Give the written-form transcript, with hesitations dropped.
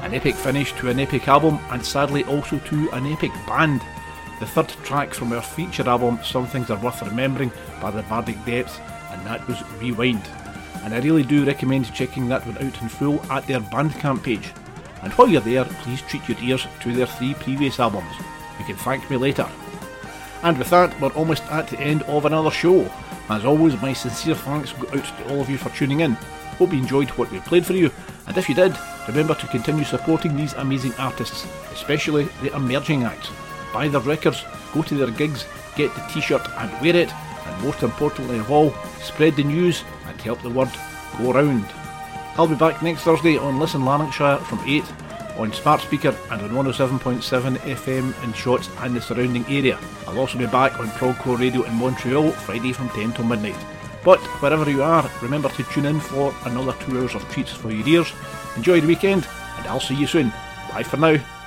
An epic finish to an epic album, and sadly also to an epic band. The third track from our feature album, Some Things Are Worth Remembering by the Bardic Depths, and that was Rewind. And I really do recommend checking that one out in full at their Bandcamp page. And while you're there, please treat your ears to their 3 previous albums. You can thank me later. And with that, we're almost at the end of another show. As always, my sincere thanks go out to all of you for tuning in. Hope you enjoyed what we played for you, and if you did, remember to continue supporting these amazing artists, especially the emerging acts. Buy their records, go to their gigs, get the t-shirt and wear it, and most importantly of all, spread the news and help the word go round. I'll be back next Thursday on Listen Lanarkshire from 8 on Smart Speaker and on 107.7 FM in Shotts and the surrounding area. I'll also be back on Progcore Radio in Montreal Friday from 10 till midnight. But wherever you are, remember to tune in for another 2 hours of treats for your ears. Enjoy the weekend, and I'll see you soon. Bye for now.